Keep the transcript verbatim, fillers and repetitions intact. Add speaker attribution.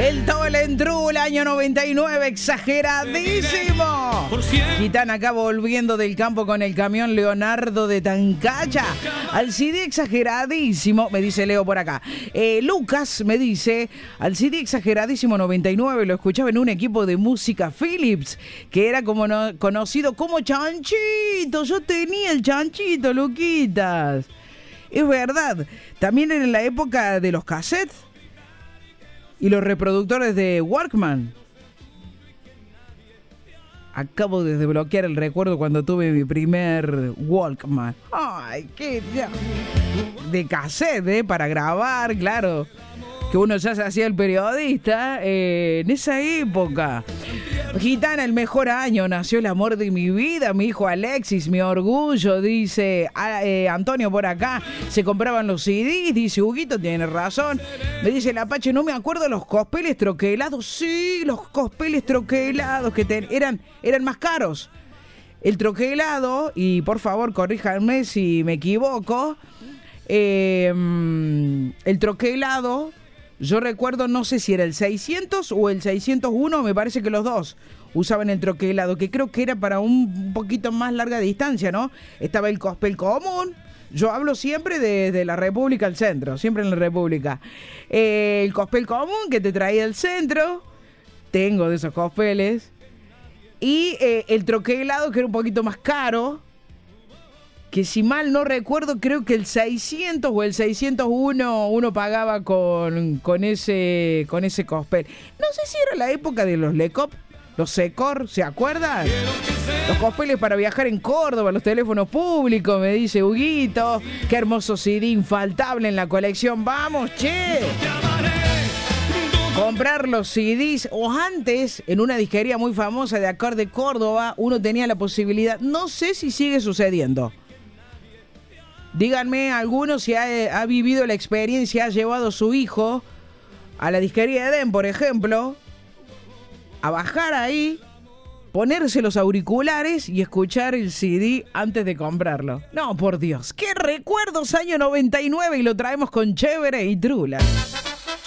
Speaker 1: El Tolentru, el año noventa y nueve, exageradísimo. Gitana acá volviendo del campo con el camión Leonardo de Tancacha. Al C D exageradísimo, me dice Leo por acá. Eh, Lucas me dice, al C D exageradísimo noventa y nueve lo escuchaba en un equipo de música Philips, que era como no, conocido como Chanchito. Yo tenía el Chanchito, Luquitas. Es verdad. También en la época de los cassettes y los reproductores de Walkman. Acabo de desbloquear el recuerdo cuando tuve mi primer Walkman. Ay, qué... De cassette, ¿eh? Para grabar, claro. Que uno ya se hacía el periodista eh, en esa época. Gitana, el mejor año, nació el amor de mi vida, mi hijo Alexis, mi orgullo, dice a, eh, Antonio por acá. Se compraban los C Ds, dice Huguito, tiene razón. Me dice el Apache, no me acuerdo de los cospeles troquelados. Sí, los cospeles troquelados que ten, eran, eran más caros. El troquelado, y por favor corríjanme si me equivoco, eh, el troquelado... Yo recuerdo, no sé si era el seiscientos o el seiscientos uno, me parece que los dos usaban el troquelado, que creo que era para un poquito más larga distancia, ¿no? Estaba el cospel común. Yo hablo siempre de, de la República al centro, siempre en la República. Eh, el cospel común que te traía al centro, tengo de esos cospeles. Y eh, el troquelado que era un poquito más caro, que si mal no recuerdo, creo que el seiscientos o el seiscientos uno uno pagaba con, con ese con ese cospel. No sé si era la época de los Lecop, los Secor, ¿se acuerdan? Los cospeles para viajar en Córdoba, los teléfonos públicos, me dice Huguito. Qué hermoso C D, infaltable en la colección. ¡Vamos, che! Comprar los C Ds, o antes, en una disquería muy famosa de acá de Córdoba, uno tenía la posibilidad, no sé si sigue sucediendo. Díganme algunos si ha, ha vivido la experiencia, ha llevado a su hijo a la disquería Edén, por ejemplo, a bajar ahí, ponerse los auriculares y escuchar el C D antes de comprarlo. No, por Dios, qué recuerdos, año noventa y nueve, y lo traemos con Chévere y Trula.